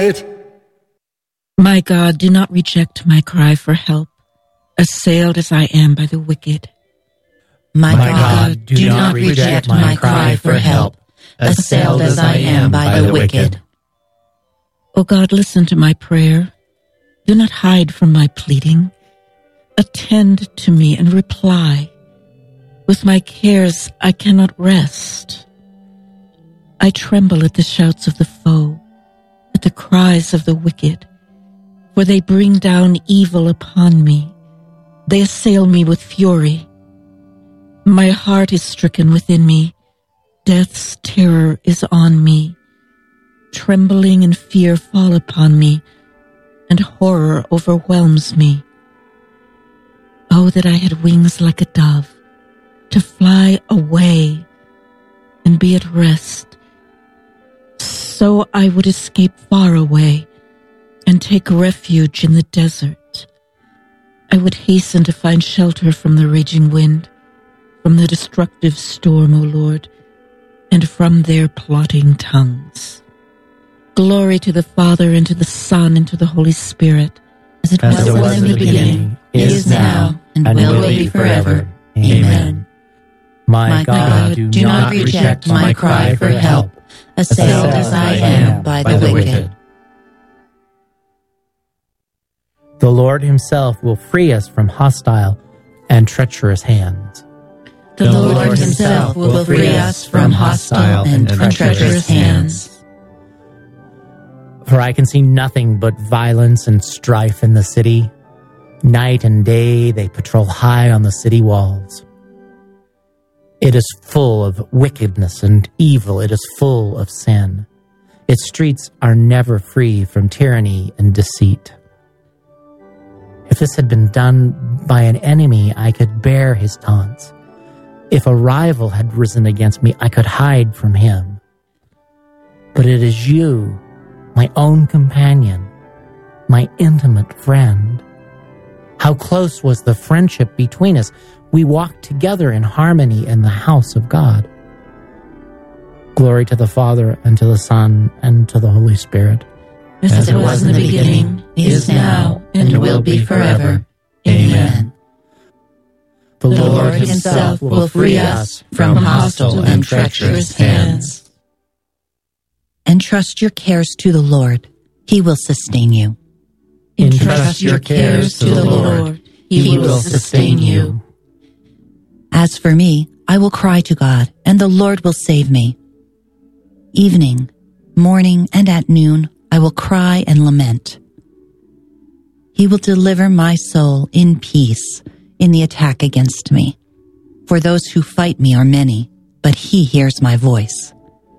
it. My God, do not reject my cry for help, assailed as I am by the wicked. My God, do not reject my cry for help, assailed as I am by the wicked. O God, listen to my prayer. Do not hide from my pleading. Attend to me and reply. With my cares I cannot rest. I tremble at the shouts of the foe, at the cries of the wicked, for they bring down evil upon me. They assail me with fury. My heart is stricken within me. Death's terror is on me. Trembling and fear fall upon me, and horror overwhelms me. Oh, that I had wings like a dove, to fly away and be at rest. So I would escape far away and take refuge in the desert. I would hasten to find shelter from the raging wind, from the destructive storm, O Lord, and from their plotting tongues. Glory to the Father, and to the Son, and to the Holy Spirit, as it was in the beginning, is now, and will be forever. Amen. My God, do not reject my cry for help, assailed as I am by the wicked. The Lord himself will free us from hostile and treacherous hands. The Lord himself will free us from hostile and treacherous hands. For I can see nothing but violence and strife in the city. Night and day they patrol high on the city walls. It is full of wickedness and evil. It is full of sin. Its streets are never free from tyranny and deceit. If this had been done by an enemy, I could bear his taunts. If a rival had risen against me, I could hide from him. But it is you, my own companion, my intimate friend. How close was the friendship between us? We walked together in harmony in the house of God. Glory to the Father, and to the Son, and to the Holy Spirit. As it was in the beginning, is now, and will be forever. Amen. The Lord himself will free us from hostile and treacherous hands. Entrust your cares to the Lord. He will sustain you. Entrust your cares to the Lord. He will sustain you. As for me, I will cry to God, and the Lord will save me. Evening, morning, and at noon, I will cry and lament. He will deliver my soul in peace in the attack against me. For those who fight me are many, but he hears my voice.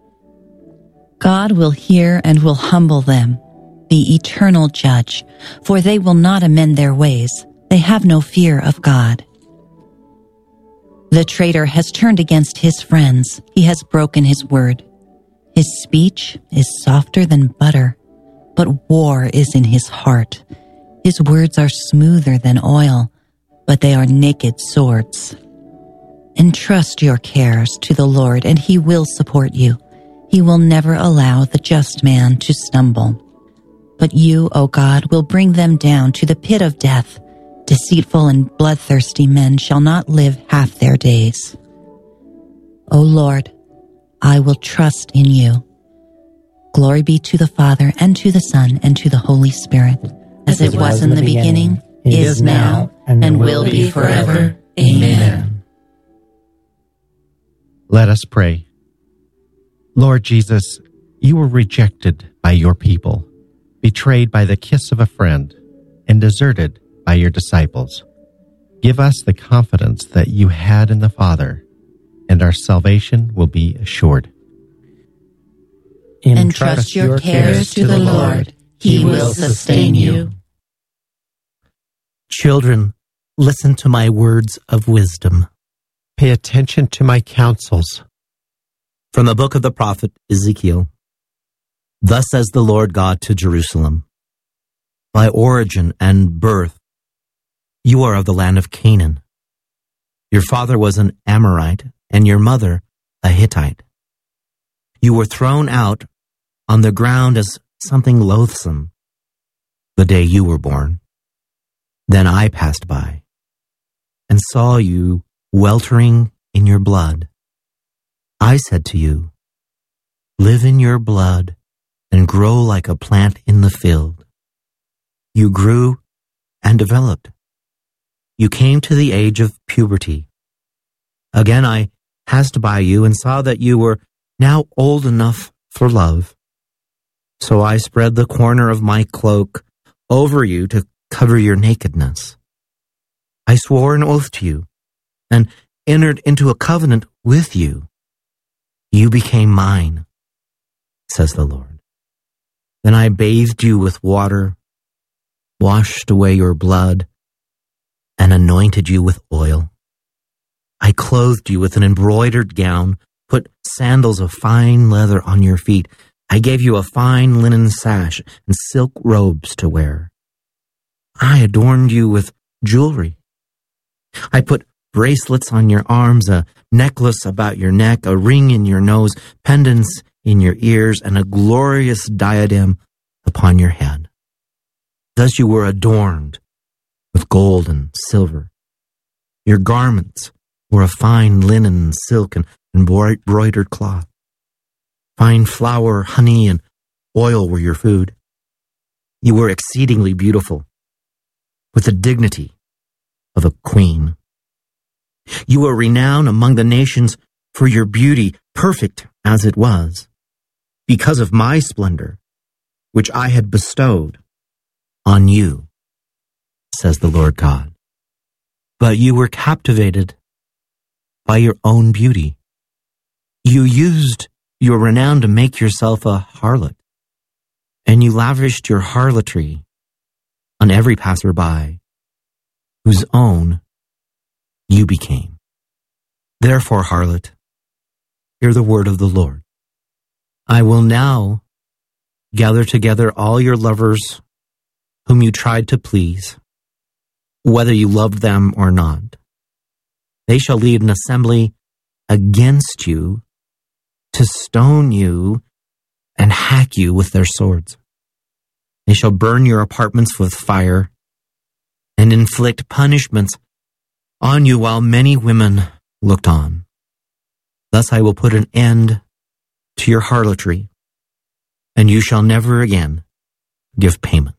God will hear and will humble them, the eternal judge, for they will not amend their ways. They have no fear of God. The traitor has turned against his friends. He has broken his word. His speech is softer than butter, but war is in his heart. His words are smoother than oil, but they are naked swords. Entrust your cares to the Lord, and he will support you. He will never allow the just man to stumble. But you, O God, will bring them down to the pit of death. Deceitful and bloodthirsty men shall not live half their days. O Lord, I will trust in you. Glory be to the Father, and to the Son, and to the Holy Spirit, as it was in the beginning, is now, and will be forever. Amen. Let us pray. Lord Jesus, you were rejected by your people, betrayed by the kiss of a friend, and deserted by your disciples. Give us the confidence that you had in the Father, and our salvation will be assured. Entrust your cares to the Lord. He will sustain you. Children, listen to my words of wisdom. Pay attention to my counsels. From the book of the prophet Ezekiel. Thus says the Lord God to Jerusalem, by origin and birth, you are of the land of Canaan. Your father was an Amorite, and your mother a Hittite. You were thrown out on the ground as something loathsome the day you were born. Then I passed by and saw you weltering in your blood. I said to you, live in your blood and grow like a plant in the field. You grew and developed. You came to the age of puberty. Again, I passed by you and saw that you were now old enough for love. So I spread the corner of my cloak over you to cover your nakedness. I swore an oath to you and entered into a covenant with you. You became mine, says the Lord. Then I bathed you with water, washed away your blood, and anointed you with oil. I clothed you with an embroidered gown, put sandals of fine leather on your feet. I gave you a fine linen sash and silk robes to wear. I adorned you with jewelry. I put bracelets on your arms, a necklace about your neck, a ring in your nose, pendants in your ears, and a glorious diadem upon your head. Thus you were adorned with gold and silver. Your garments were of fine linen, silk, and embroidered cloth. Fine flour, honey, and oil were your food. You were exceedingly beautiful, with the dignity of a queen. You were renowned among the nations for your beauty, perfect as it was, because of my splendor, which I had bestowed on you, says the Lord God. But you were captivated by your own beauty. You used your renown to make yourself a harlot, and you lavished your harlotry on every passerby, whose own you became. Therefore, harlot, hear the word of the Lord. I will now gather together all your lovers whom you tried to please, whether you loved them or not. They shall lead an assembly against you to stone you and hack you with their swords. They shall burn your apartments with fire and inflict punishments on you while many women looked on. Thus I will put an end to your harlotry, and you shall never again give payment.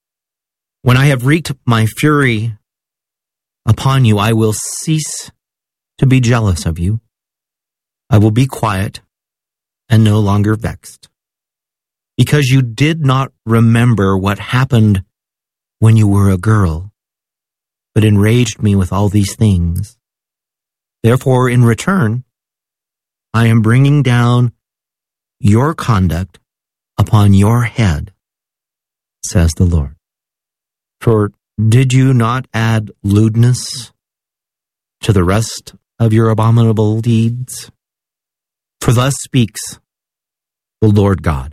When I have wreaked my fury upon you, I will cease to be jealous of you. I will be quiet and no longer vexed, because you did not remember what happened when you were a girl, but enraged me with all these things. Therefore, in return, I am bringing down your conduct upon your head, says the Lord. For did you not add lewdness to the rest of your abominable deeds? For thus speaks the Lord God.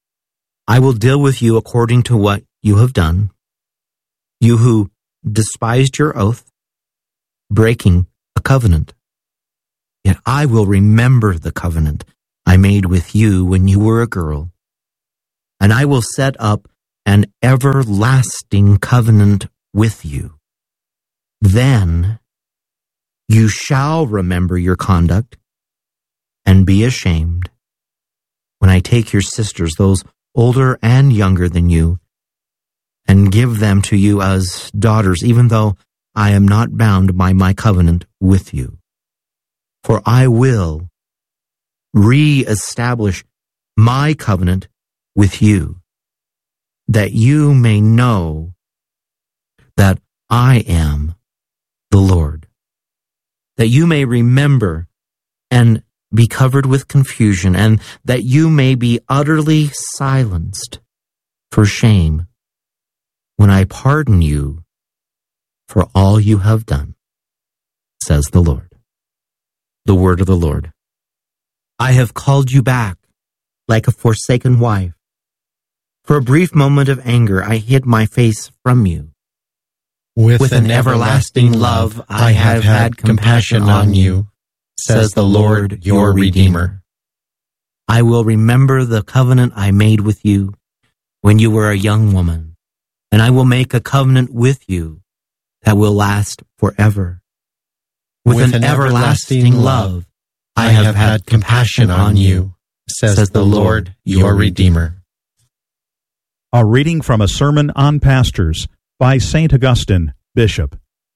I will deal with you according to what you have done, you who despised your oath, breaking a covenant. Yet I will remember the covenant I made with you when you were a girl, and I will set up an everlasting covenant with you. Then you shall remember your conduct and be ashamed when I take your sisters, those older and younger than you, and give them to you as daughters, even though I am not bound by my covenant with you. For I will re-establish my covenant with you, that you may know that I am the Lord, that you may remember and be covered with confusion, and that you may be utterly silenced for shame when I pardon you for all you have done, says the Lord. The word of the Lord. I have called you back like a forsaken wife. For a brief moment of anger, I hid my face from you. With an everlasting love, I have had compassion on you, says the Lord, your Redeemer. I will remember the covenant I made with you, when you were a young woman, and I will make a covenant with you that will last forever. With an everlasting love, I have had compassion on you, says the Lord, your Redeemer. A reading from a sermon on pastors by St. Augustine, Bishop.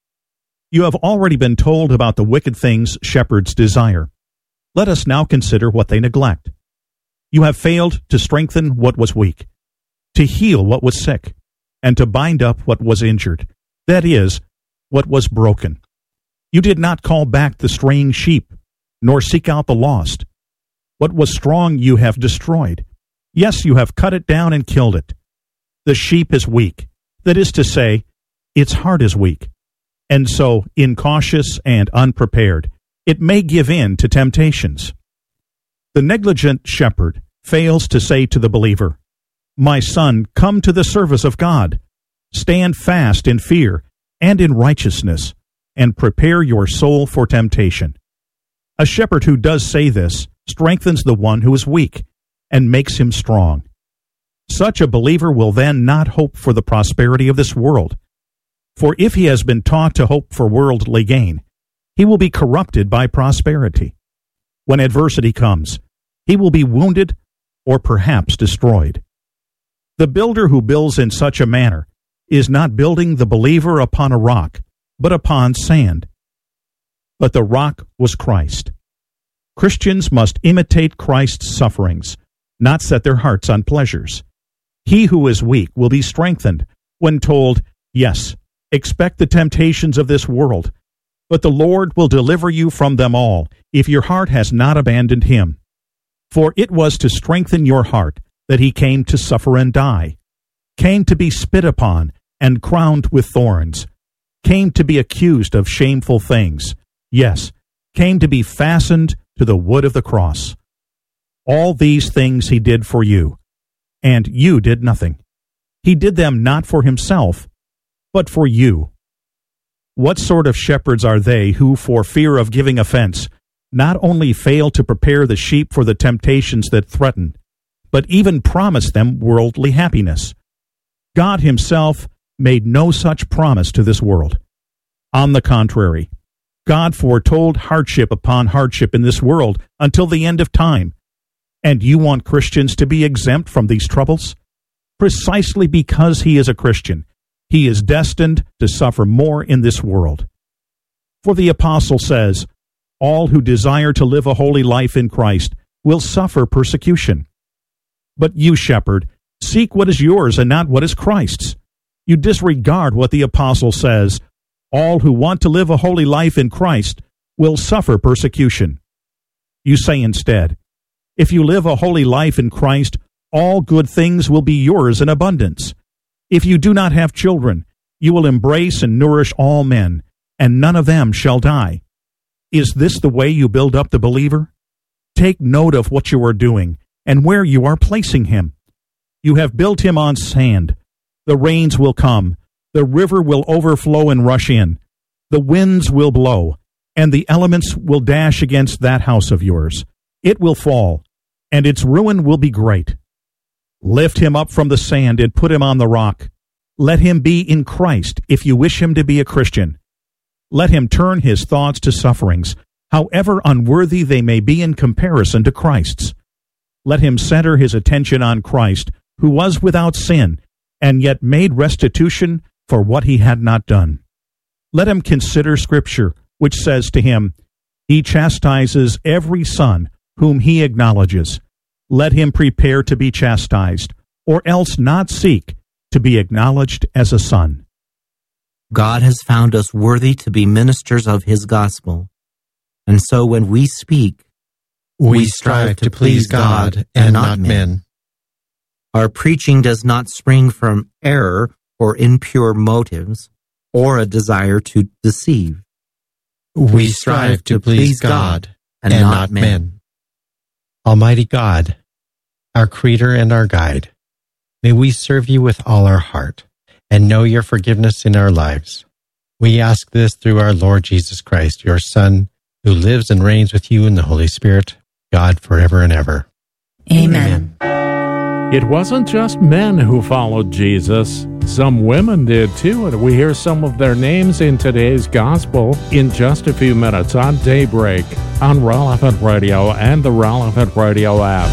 You have already been told about the wicked things shepherds desire. Let us now consider what they neglect. You have failed to strengthen what was weak, to heal what was sick, and to bind up what was injured, that is, what was broken. You did not call back the straying sheep, nor seek out the lost. What was strong you have destroyed. Yes, you have cut it down and killed it. The sheep is weak, that is to say, its heart is weak, and so, incautious and unprepared, it may give in to temptations. The negligent shepherd fails to say to the believer, "My son, come to the service of God. Stand fast in fear and in righteousness, and prepare your soul for temptation." A shepherd who does say this strengthens the one who is weak and makes him strong. Such a believer will then not hope for the prosperity of this world. For if he has been taught to hope for worldly gain, he will be corrupted by prosperity. When adversity comes, he will be wounded or perhaps destroyed. The builder who builds in such a manner is not building the believer upon a rock, but upon sand. But the rock was Christ. Christians must imitate Christ's sufferings, not set their hearts on pleasures. He who is weak will be strengthened when told, "Yes, expect the temptations of this world, but the Lord will deliver you from them all if your heart has not abandoned him. For it was to strengthen your heart that he came to suffer and die, came to be spit upon and crowned with thorns, came to be accused of shameful things, yes, came to be fastened to the wood of the cross. All these things he did for you, and you did nothing. He did them not for himself, but for you. What sort of shepherds are they who, for fear of giving offense, not only fail to prepare the sheep for the temptations that threaten, but even promise them worldly happiness? God himself made no such promise to this world. On the contrary, God foretold hardship upon hardship in this world until the end of time. And you want Christians to be exempt from these troubles? Precisely because he is a Christian, he is destined to suffer more in this world. For the apostle says, "All who desire to live a holy life in Christ will suffer persecution." But you, shepherd, seek what is yours and not what is Christ's. You disregard what the apostle says, "All who want to live a holy life in Christ will suffer persecution." You say instead, "If you live a holy life in Christ, all good things will be yours in abundance. If you do not have children, you will embrace and nourish all men, and none of them shall die." Is this the way you build up the believer? Take note of what you are doing and where you are placing him. You have built him on sand. The rains will come, the river will overflow and rush in, the winds will blow, and the elements will dash against that house of yours. It will fall, and its ruin will be great. Lift him up from the sand and put him on the rock. Let him be in Christ if you wish him to be a Christian. Let him turn his thoughts to sufferings, however unworthy they may be in comparison to Christ's. Let him center his attention on Christ, who was without sin, and yet made restitution for what he had not done. Let him consider Scripture, which says to him, "He chastises every son whom he acknowledges. Let him prepare to be chastised, or else not seek to be acknowledged as a son." God has found us worthy to be ministers of his gospel, and so when we speak, We strive to please God and not men. Our preaching does not spring from error or impure motives, or a desire to deceive. We strive to please God and not men. Almighty God, our Creator and our Guide, may we serve you with all our heart and know your forgiveness in our lives. We ask this through our Lord Jesus Christ, your Son, who lives and reigns with you in the Holy Spirit, God forever and ever. Amen. It wasn't just men who followed Jesus. Some women did too, and we hear some of their names in today's gospel in just a few minutes on Daybreak on Relevant Radio and the Relevant Radio app.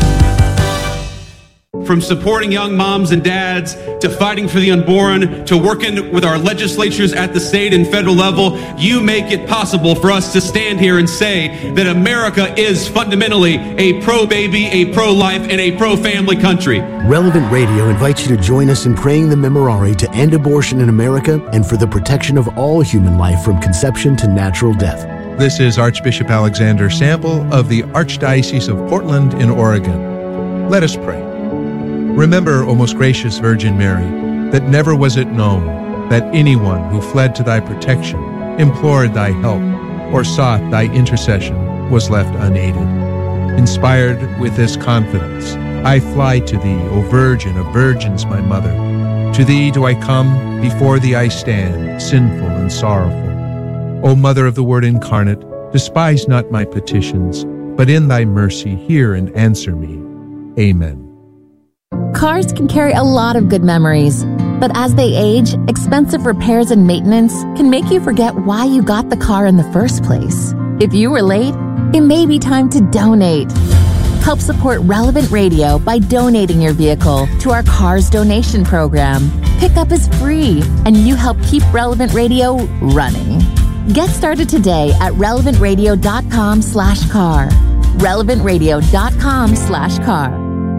From supporting young moms and dads, to fighting for the unborn, to working with our legislatures at the state and federal level, you make it possible for us to stand here and say that America is fundamentally a pro-baby, a pro-life, and a pro-family country. Relevant Radio invites you to join us in praying the Memorare to end abortion in America and for the protection of all human life from conception to natural death. This is Archbishop Alexander Sample of the Archdiocese of Portland in Oregon. Let us pray. Remember, O most gracious Virgin Mary, that never was it known that anyone who fled to thy protection, implored thy help, or sought thy intercession was left unaided. Inspired with this confidence, I fly to thee, O Virgin of Virgins, my Mother. To thee do I come, before thee I stand, sinful and sorrowful. O Mother of the Word incarnate, despise not my petitions, but in thy mercy hear and answer me. Amen. Cars can carry a lot of good memories, but as they age, expensive repairs and maintenance can make you forget why you got the car in the first place. If you were late, it may be time to donate. Help support Relevant Radio by donating your vehicle to our Cars donation program. Pickup is free, and you help keep Relevant Radio running. Get started today at relevantradio.com/car. relevantradio.com/car.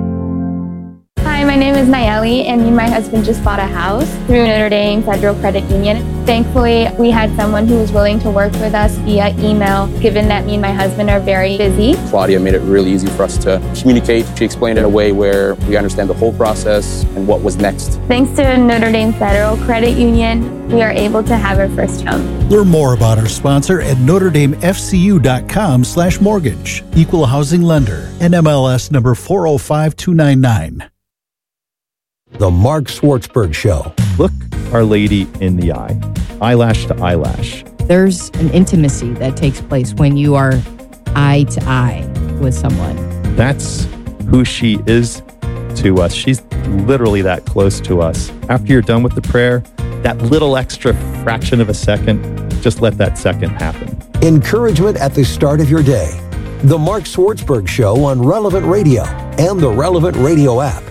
Hi, my name is Nayeli, and me and my husband just bought a house through Notre Dame Federal Credit Union. Thankfully, we had someone who was willing to work with us via email, given that me and my husband are very busy. Claudia made it really easy for us to communicate. She explained it in a way where we understand the whole process and what was next. Thanks to Notre Dame Federal Credit Union, we are able to have our first home. Learn more about our sponsor at NotreDameFCU.com/mortgage. Equal housing lender. NMLS number 405299. The Mark Schwartzberg Show. Look Our Lady in the eye, eyelash to eyelash. There's an intimacy that takes place when you are eye to eye with someone. That's who she is to us. She's literally that close to us. After you're done with the prayer, that little extra fraction of a second, just let that second happen. Encouragement at the start of your day. The Mark Schwartzberg Show on Relevant Radio and the Relevant Radio app.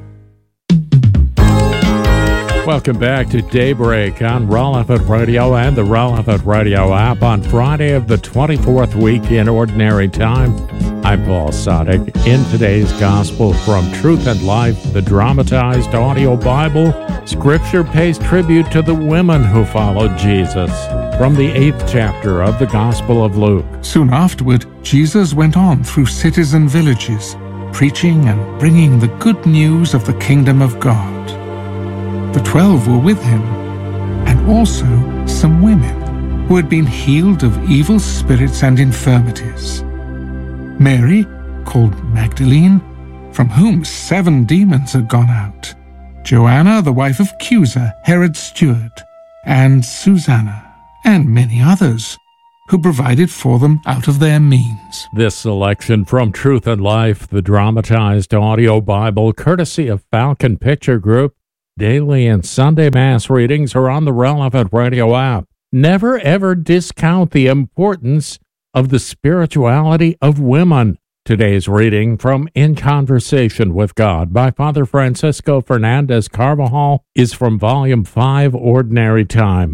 Welcome back to Daybreak on Relevant Radio and the Relevant Radio app on Friday of the 24th week in Ordinary Time. I'm Paul Sadek. In today's Gospel from Truth and Life, the dramatized audio Bible, Scripture pays tribute to the women who followed Jesus. From the 8th chapter of the Gospel of Luke. Soon afterward, Jesus went on through cities and villages, preaching and bringing the good news of the kingdom of God. The 12 were with him, and also some women who had been healed of evil spirits and infirmities. Mary, called Magdalene, from whom 7 demons had gone out. Joanna, the wife of Chuza, Herod's steward, and Susanna, and many others, who provided for them out of their means. This selection from Truth and Life, the dramatized audio Bible, courtesy of Falcon Picture Group. Daily and Sunday Mass readings are on the Relevant Radio app. Never ever discount the importance of the spirituality of women. Today's reading from In Conversation with God by Father Francisco Fernandez Carvajal is from Volume 5, Ordinary Time.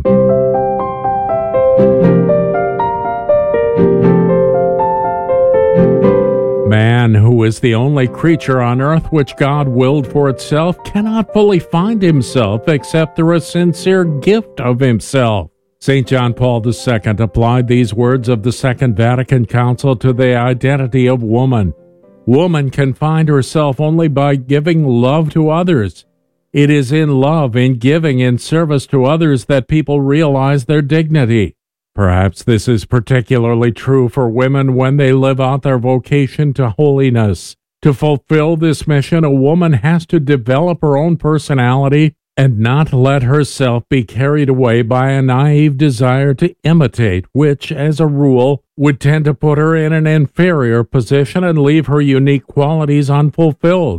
Man, who is the only creature on earth which God willed for itself, cannot fully find himself except through a sincere gift of himself. St. John Paul II applied these words of the Second Vatican Council to the identity of woman. Woman can find herself only by giving love to others. It is in love, in giving, in service to others that people realize their dignity. Perhaps this is particularly true for women when they live out their vocation to holiness. To fulfill this mission, a woman has to develop her own personality and not let herself be carried away by a naive desire to imitate, which, as a rule, would tend to put her in an inferior position and leave her unique qualities unfulfilled.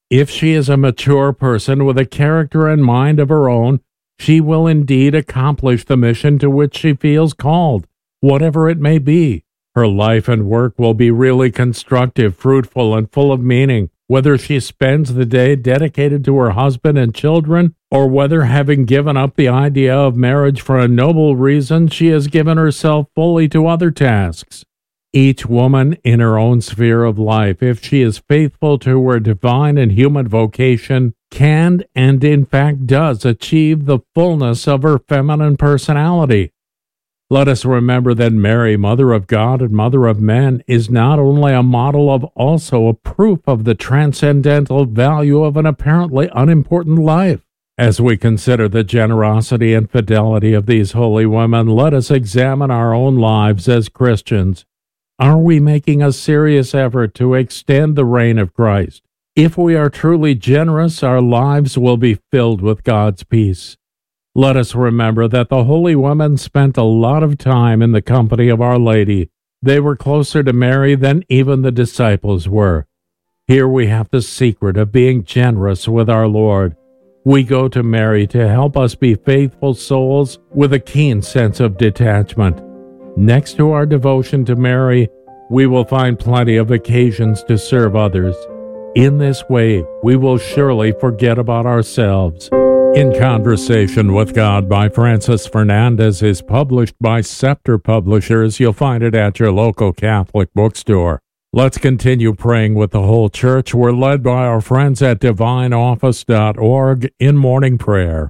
If she is a mature person with a character and mind of her own, she will indeed accomplish the mission to which she feels called, whatever it may be. Her life and work will be really constructive, fruitful, and full of meaning, whether she spends the day dedicated to her husband and children, or whether, having given up the idea of marriage for a noble reason, she has given herself fully to other tasks. Each woman in her own sphere of life, if she is faithful to her divine and human vocation, can and in fact does achieve the fullness of her feminine personality. Let us remember that Mary, Mother of God and Mother of Men, is not only a model of also a proof of the transcendental value of an apparently unimportant life. As we consider the generosity and fidelity of these holy women, let us examine our own lives as Christians. Are we making a serious effort to extend the reign of Christ? If we are truly generous, our lives will be filled with God's peace. Let us remember that the holy women spent a lot of time in the company of Our Lady. They were closer to Mary than even the disciples were. Here we have the secret of being generous with our Lord. We go to Mary to help us be faithful souls with a keen sense of detachment. Next to our devotion to Mary, we will find plenty of occasions to serve others. In this way, we will surely forget about ourselves. In Conversation with God by Francis Fernandez is published by Scepter Publishers. You'll find it at your local Catholic bookstore. Let's continue praying with the whole church. We're led by our friends at divineoffice.org in morning prayer.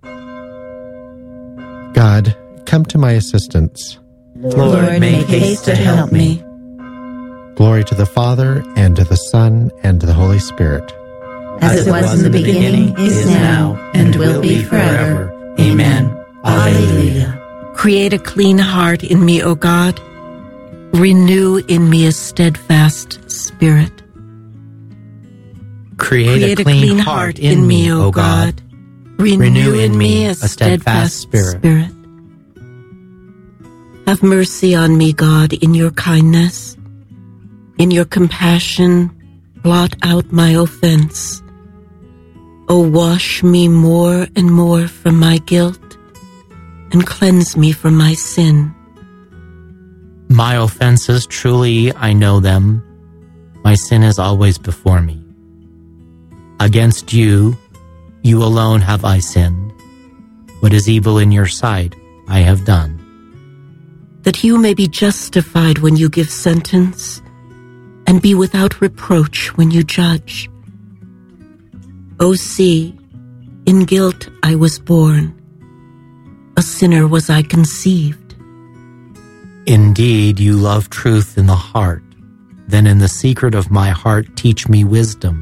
God, come to my assistance. Lord, make haste to help me. Glory to the Father, and to the Son, and to the Holy Spirit. As it was in the beginning, is now, and will be forever. Amen. Alleluia. Create a clean heart in me, O God. Renew in me a steadfast spirit. Create a clean heart in me, O God. Renew in me a steadfast spirit. Have mercy on me, God, in your kindness. In your compassion, blot out my offense. O wash me more and more from my guilt, and cleanse me from my sin. My offenses, truly I know them. My sin is always before me. Against you, you alone have I sinned. What is evil in your sight, I have done. That you may be justified when you give sentence, and be without reproach when you judge. O see, in guilt I was born. A sinner was I conceived. Indeed, you love truth in the heart. Then in the secret of my heart teach me wisdom.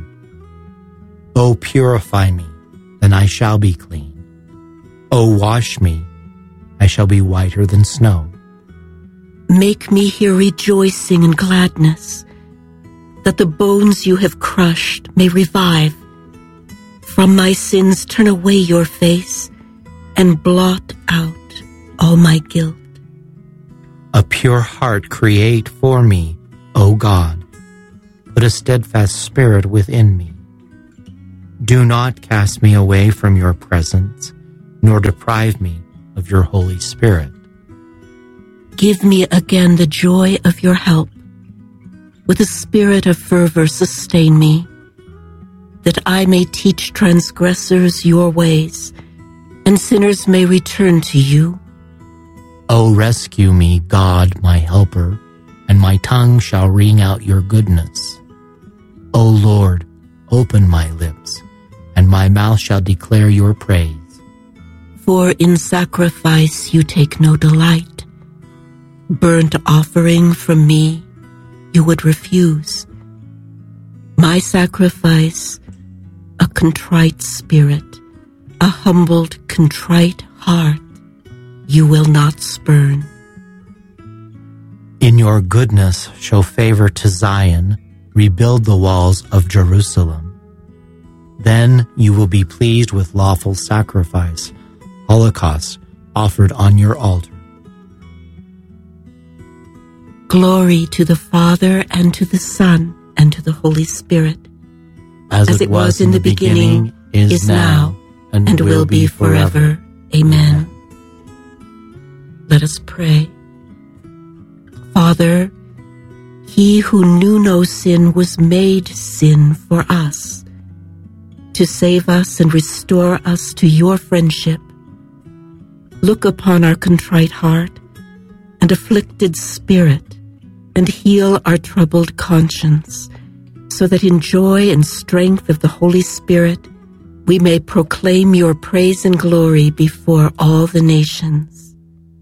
O purify me, then I shall be clean. O wash me, I shall be whiter than snow. Make me hear rejoicing and gladness, that the bones you have crushed may revive. From my sins turn away your face, and blot out all my guilt. A pure heart create for me, O God. Put a steadfast spirit within me. Do not cast me away from your presence, nor deprive me of your Holy Spirit. Give me again the joy of your help. With a spirit of fervor sustain me, that I may teach transgressors your ways, and sinners may return to you. O rescue me, God, my helper, and my tongue shall ring out your goodness. O Lord, open my lips, and my mouth shall declare your praise. For in sacrifice you take no delight. Burnt offering from me you would refuse. My sacrifice, a contrite spirit, a humbled, contrite heart, you will not spurn. In your goodness show favor to Zion, rebuild the walls of Jerusalem. Then you will be pleased with lawful sacrifice, holocausts offered on your altar. Glory to the Father, and to the Son, and to the Holy Spirit. as it was in the beginning, is now, and will be forever. Amen. Let us pray. Father, he who knew no sin was made sin for us, to save us and restore us to your friendship. Look upon our contrite heart and afflicted spirit, and heal our troubled conscience, so that in joy and strength of the Holy Spirit we may proclaim your praise and glory before all the nations.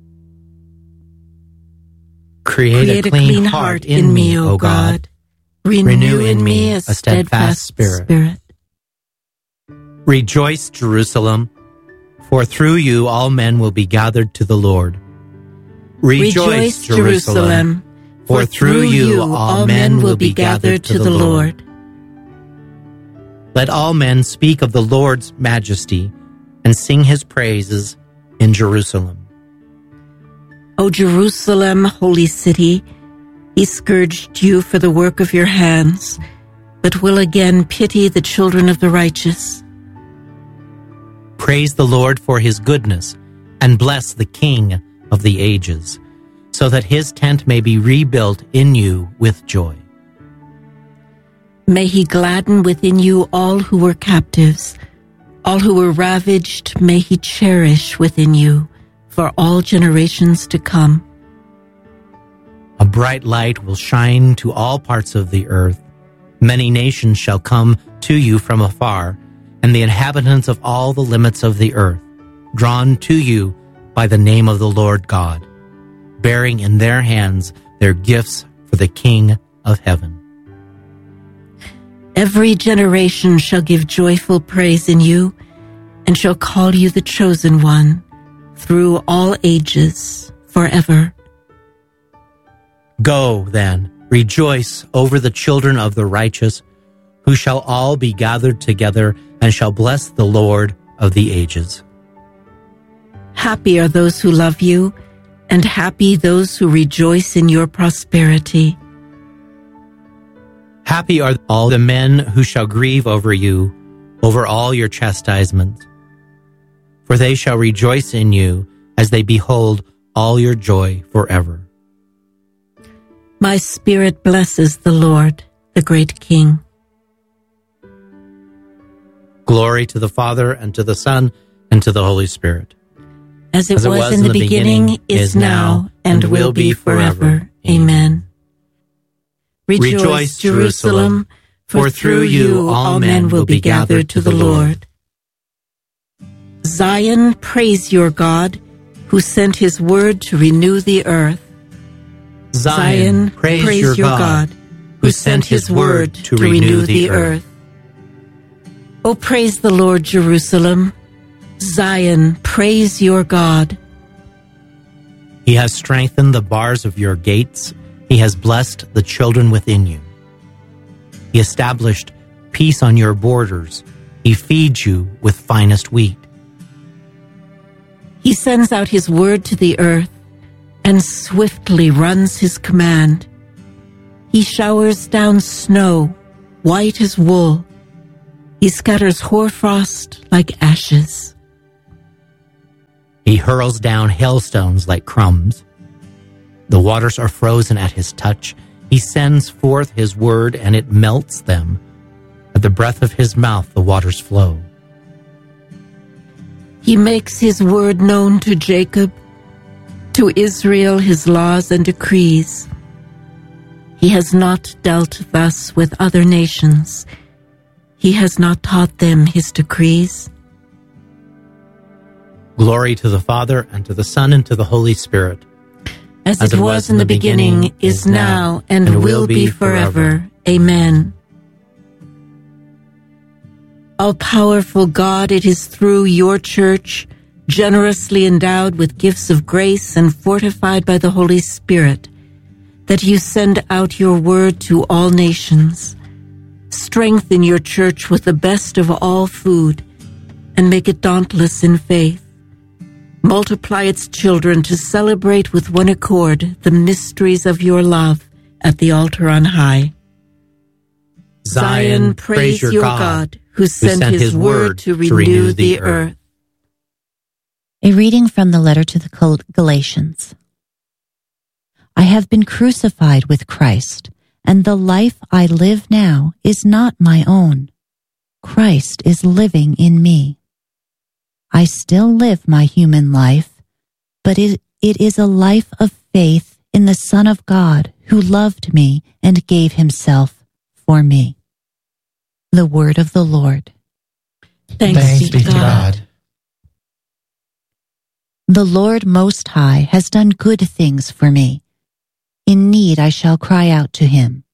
Create a clean heart in me, O God. Renew in me a steadfast spirit. Rejoice, Jerusalem, for through you all men will be gathered to the Lord. Rejoice, Jerusalem, for through you all men will be gathered to the Lord. Let all men speak of the Lord's majesty and sing his praises in Jerusalem. O Jerusalem, holy city, he scourged you for the work of your hands, but will again pity the children of the righteous. Praise the Lord for his goodness, and bless the King of the ages, so that his tent may be rebuilt in you with joy. May he gladden within you all who were captives, all who were ravaged may he cherish within you for all generations to come. A bright light will shine to all parts of the earth. Many nations shall come to you from afar, and the inhabitants of all the limits of the earth, drawn to you by the name of the Lord God, bearing in their hands their gifts for the King of heaven. Every generation shall give joyful praise in you, and shall call you the chosen one, through all ages, forever. Go, then, rejoice over the children of the righteous, who shall all be gathered together and shall bless the Lord of the ages. Happy are those who love you, and happy those who rejoice in your prosperity. Happy are all the men who shall grieve over you, over all your chastisements. For they shall rejoice in you as they behold all your joy forever. My spirit blesses the Lord, the great King. Glory to the Father, and to the Son, and to the Holy Spirit. As it was in the beginning, is now, and will be forever. Amen. Rejoice, Jerusalem, for through you all men will be gathered to the Lord. Zion, praise your God, who sent his word to renew the earth. Zion, praise your God, who sent his word to renew the earth. O praise the Lord, Jerusalem. Zion, praise your God. He has strengthened the bars of your gates. He has blessed the children within you. He established peace on your borders. He feeds you with finest wheat. He sends out his word to the earth and swiftly runs his command. He showers down snow, white as wool. He scatters hoarfrost like ashes. He hurls down hailstones like crumbs. The waters are frozen at his touch. He sends forth his word, and it melts them. At the breath of his mouth, the waters flow. He makes his word known to Jacob, to Israel his laws and decrees. He has not dealt thus with other nations. He has not taught them his decrees. Glory to the Father, and to the Son, and to the Holy Spirit. As it was in the beginning, is now, and will be forever. Amen. All-powerful God, it is through your church, generously endowed with gifts of grace and fortified by the Holy Spirit, that you send out your word to all nations. Strengthen your church with the best of all food, and make it dauntless in faith. Multiply its children to celebrate with one accord the mysteries of your love at the altar on high. Zion, praise your God, who sent his word to renew the earth. A reading from the letter to the Galatians. I have been crucified with Christ, and the life I live now is not my own. Christ is living in me. I still live my human life, but it is a life of faith in the Son of God who loved me and gave himself for me. The word of the Lord. Thanks be to God. The Lord Most High has done good things for me. In need I shall cry out to him.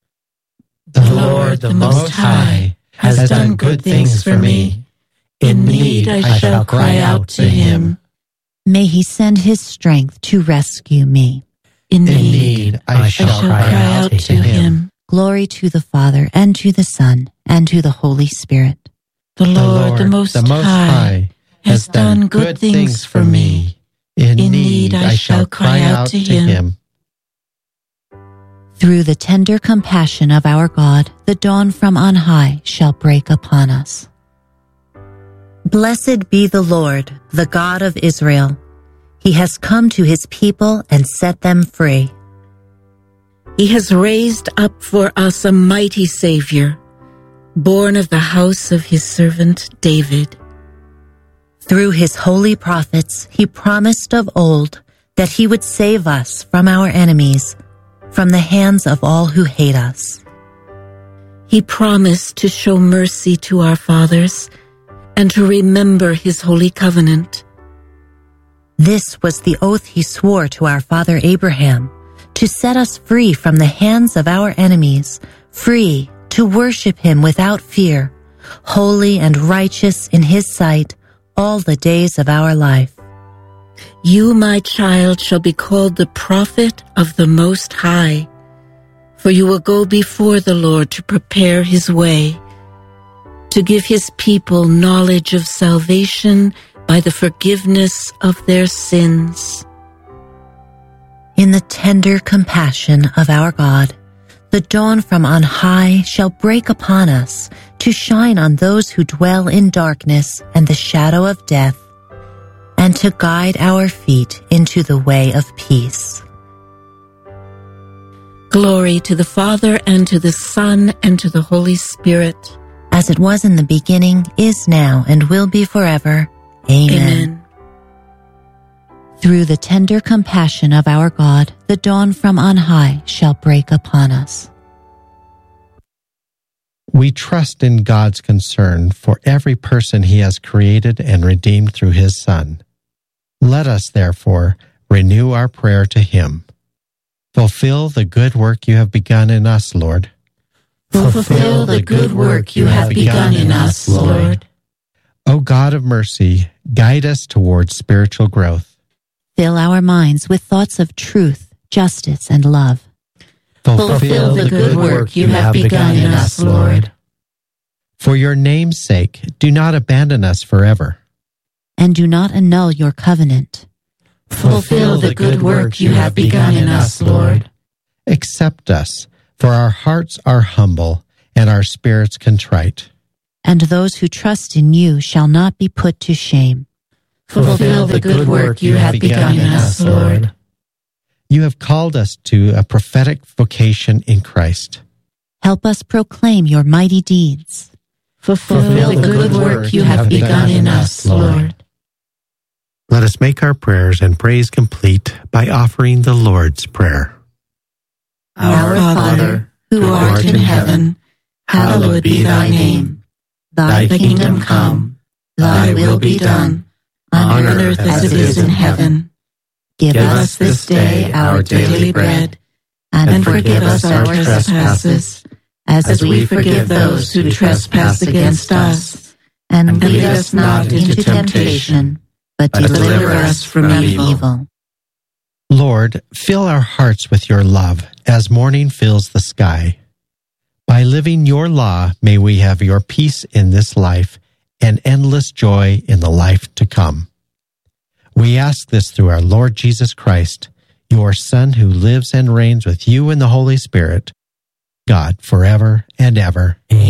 The Lord, the Most High, has done good things for me. In need I shall cry out to him. May he send his strength to rescue me. In need I shall cry out to him. Glory to the Father, and to the Son, and to the Holy Spirit. The Lord, the Most High, has done good things for me. In need I shall cry out to him. Through the tender compassion of our God, the dawn from on high shall break upon us. Blessed be the Lord, the God of Israel. He has come to his people and set them free. He has raised up for us a mighty Savior, born of the house of his servant David. Through his holy prophets, he promised of old that he would save us from our enemies, from the hands of all who hate us. He promised to show mercy to our fathers and to remember his holy covenant. This was the oath he swore to our father Abraham, to set us free from the hands of our enemies, free to worship him without fear, holy and righteous in his sight all the days of our life. You, my child, shall be called the prophet of the Most High, for you will go before the Lord to prepare his way, to give his people knowledge of salvation by the forgiveness of their sins. In the tender compassion of our God, the dawn from on high shall break upon us to shine on those who dwell in darkness and the shadow of death, and to guide our feet into the way of peace. Glory to the Father, and to the Son, and to the Holy Spirit. As it was in the beginning, is now, and will be forever. Amen. Through the tender compassion of our God, the dawn from on high shall break upon us. We trust in God's concern for every person he has created and redeemed through his Son. Let us, therefore, renew our prayer to him. Fulfill the good work you have begun in us, Lord. Fulfill the good work you have begun in us, Lord. O God of mercy, guide us towards spiritual growth. Fill our minds with thoughts of truth, justice, and love. Fulfill the good work you have begun in us, Lord. For your name's sake, do not abandon us forever. And do not annul your covenant. Fulfill the good work you have begun in us, Lord. Accept us, for our hearts are humble and our spirits contrite. And those who trust in you shall not be put to shame. Fulfill the good work you have begun in us, Lord. You have called us to a prophetic vocation in Christ. Help us proclaim your mighty deeds. Fulfill the good work you have begun in us, Lord. Let us make our prayers and praise complete by offering the Lord's Prayer. Our Father, who art in heaven, hallowed be thy name. Thy kingdom come, thy will be done, on earth as it is in heaven. Give us this day our daily bread, and forgive us our trespasses, as we forgive those who trespass against us. And lead us not into temptation, but deliver us from evil. Lord, fill our hearts with your love as morning fills the sky. By living your law, may we have your peace in this life and endless joy in the life to come. We ask this through our Lord Jesus Christ, your Son, who lives and reigns with you in the Holy Spirit, God forever and ever.